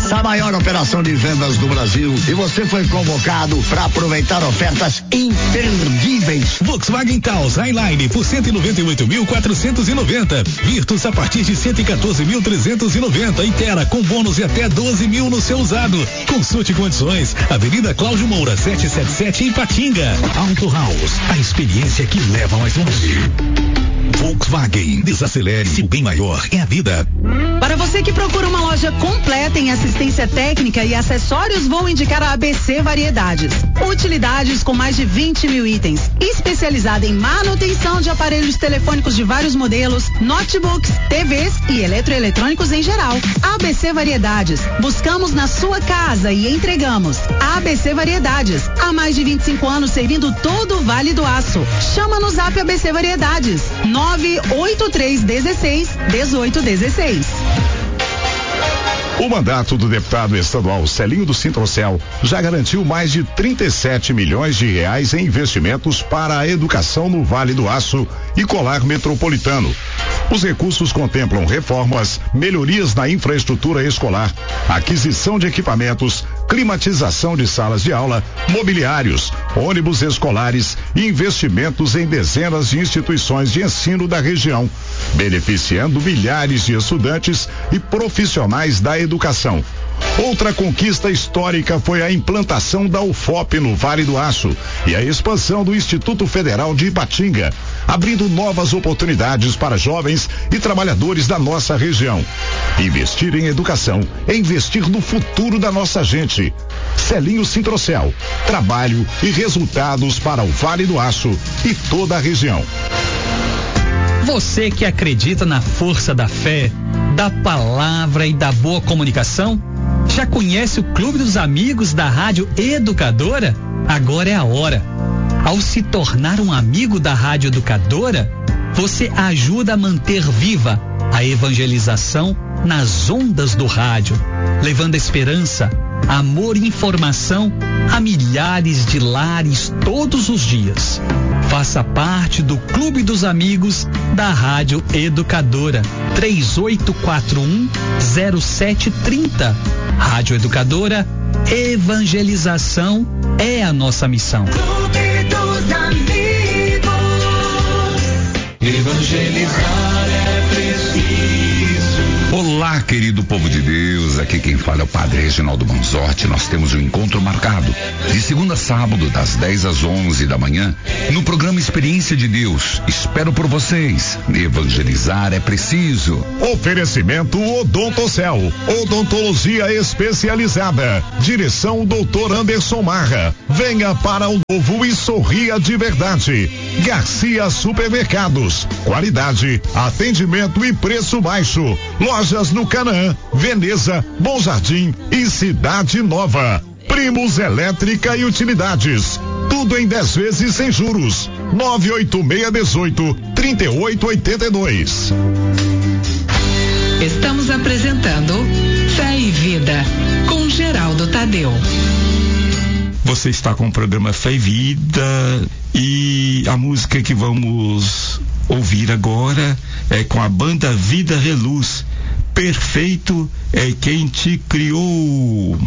a maior operação de vendas do Brasil e você foi convocado para aproveitar ofertas imperdíveis. Volkswagen Taos Highline por 198.490. Virtus a partir de 114.390 e Terra com bônus de até 12 mil no seu usado. Consulte condições. Avenida Cláudio Moura 777 em Patinga. Auto House, a experiência que leva mais longe. Volkswagen, desacelere, o bem maior é a vida. Para você que procura uma loja completa em assistência técnica e acessórios, vou indicar a ABC Variedades. Utilidades com mais de 20 mil itens, especializada em manutenção de aparelhos telefônicos de vários modelos, notebooks, TVs e eletroeletrônicos em geral. ABC Variedades, buscamos na sua casa e entregamos. ABC Variedades, há mais de 25 anos servindo todo o Vale do Aço. Chama no Zap ABC Variedades, 98316-1816. O mandato do deputado estadual Celinho do Sintrocel já garantiu mais de 37 milhões de reais em investimentos para a educação no Vale do Aço e Colar Metropolitano. Os recursos contemplam reformas, melhorias na infraestrutura escolar, aquisição de equipamentos, climatização de salas de aula, mobiliários, ônibus escolares e investimentos em dezenas de instituições de ensino da região, beneficiando milhares de estudantes e profissionais da educação. Outra conquista histórica foi a implantação da UFOP no Vale do Aço e a expansão do Instituto Federal de Ipatinga, abrindo novas oportunidades para jovens e trabalhadores da nossa região. Investir em educação é investir no futuro da nossa gente. Celinho Sintrocel, trabalho e resultados para o Vale do Aço e toda a região. Você que acredita na força da fé, da palavra e da boa comunicação, já conhece o Clube dos Amigos da Rádio Educadora? Agora é a hora. Ao se tornar um amigo da Rádio Educadora, você ajuda a manter viva a evangelização nas ondas do rádio, levando esperança, amor e informação a milhares de lares todos os dias. Faça parte do Clube dos Amigos da Rádio Educadora. 3841-0730. Rádio Educadora, evangelização é a nossa missão. Clube dos Amigos. Evangelizar é preciso. Olá, querido povo de Deus, aqui quem fala é o Padre Reginaldo Manzotti. Nós temos um encontro marcado de segunda a sábado, das 10 às 11 da manhã, no programa Experiência de Deus. Espero por vocês. Evangelizar é preciso. Oferecimento Odontocel, odontologia especializada. Direção Dr. Anderson Marra. Venha para o novo e sorria de verdade. Garcia Supermercados, qualidade, atendimento e preço baixo. Lojas no Canaã, Veneza, Bom Jardim e Cidade Nova. Primos Elétrica e Utilidades. Tudo em 10 vezes sem juros. 98618-3882. Estamos apresentando Fé e Vida com Geraldo Tadeu. Você está com o programa Fé e Vida e a música que vamos ouvir agora é com a banda Vida Reluz. Perfeito é quem te criou.